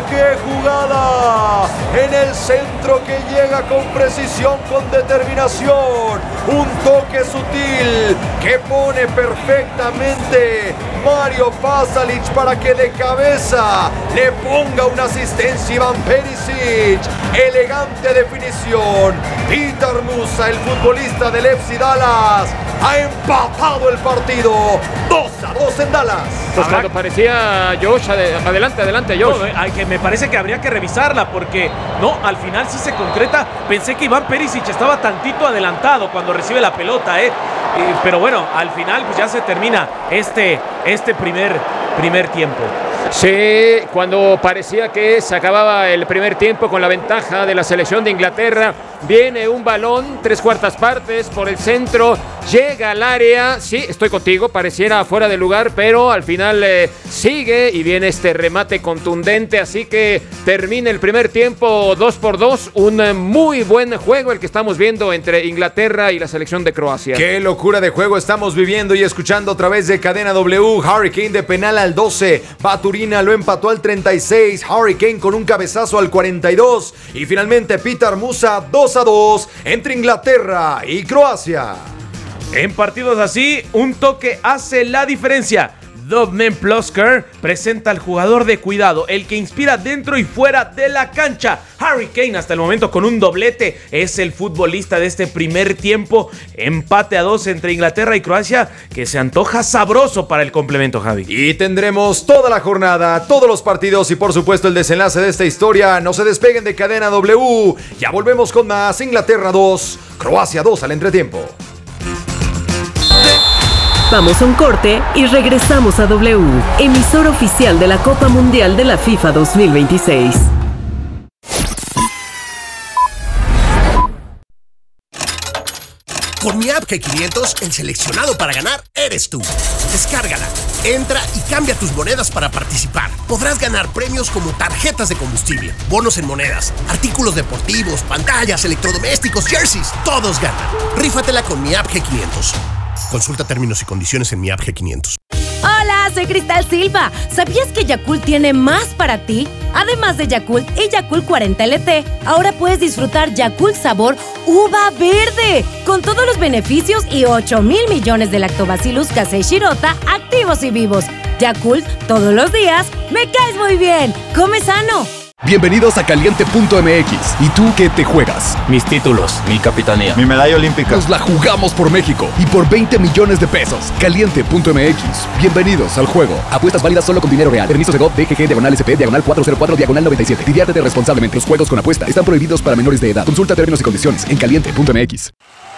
¡Qué jugada! En el centro que llega con precisión, con determinación. Un toque sutil que pone perfectamente Mario Pasalic para que de cabeza le ponga una asistencia Iván Perisic. Elegante definición. Peter Musa, el futbolista del FC Dallas, ha empatado el partido 2-2 en Dallas. Pues cuando parecía Josh, adelante Josh. No, que me parece que habría que revisarla porque no, al final sí se concreta. Pensé que Iván Perisic estaba tantito adelantado cuando recibe la pelota, pero bueno, al final pues ya se termina este primer tiempo. Sí, cuando parecía que se acababa el primer tiempo con la ventaja de la selección de Inglaterra, viene un balón, 3/4 partes por el centro, llega al área, sí, estoy contigo, pareciera fuera de lugar, pero al final sigue y viene este remate contundente, así que termina el primer tiempo 2-2, un muy buen juego el que estamos viendo entre Inglaterra y la selección de Croacia. Qué locura de juego estamos viviendo y escuchando a través de Cadena W. Harry Kane de penal al 12, Baturina lo empató al 36, Harry Kane con un cabezazo al 42 y finalmente Peter Musa 2-2 entre Inglaterra y Croacia. En partidos así, un toque hace la diferencia. Dovmen Plosker presenta al jugador de cuidado, el que inspira dentro y fuera de la cancha. Harry Kane hasta el momento con un doblete es el futbolista de este primer tiempo. Empate a 2 entre Inglaterra y Croacia que se antoja sabroso para el complemento, Javi. Y tendremos toda la jornada, todos los partidos y por supuesto el desenlace de esta historia. No se despeguen de Cadena W. Ya volvemos con más. Inglaterra 2, Croacia 2 al entretiempo. Vamos a un corte y regresamos a W, emisor oficial de la Copa Mundial de la FIFA 2026. Con mi app G500, el seleccionado para ganar eres tú. Descárgala, entra y cambia tus monedas para participar. Podrás ganar premios como tarjetas de combustible, bonos en monedas, artículos deportivos, pantallas, electrodomésticos, jerseys. Todos ganan. Rífatela con mi app G500. Consulta términos y condiciones en mi app G500. Hola, soy Cristal Silva. ¿Sabías que Yakult tiene más para ti? Además de Yakult y Yakult 40 LT, ahora puedes disfrutar Yakult sabor uva verde, con todos los beneficios y 8,000 millones de lactobacillus casei shirota activos y vivos. Yakult, todos los días, me caes muy bien. ¡Come sano! Bienvenidos a Caliente.mx. ¿Y tú qué te juegas? Mis títulos, mi capitanía, mi medalla olímpica. Nos la jugamos por México y por 20 millones de pesos. Caliente.mx. Bienvenidos al juego. Apuestas válidas solo con dinero real. Permiso de GOV, DGG, /SP, /404, -97. Diviértete responsablemente. Los juegos con apuesta están prohibidos para menores de edad. Consulta términos y condiciones en Caliente.mx.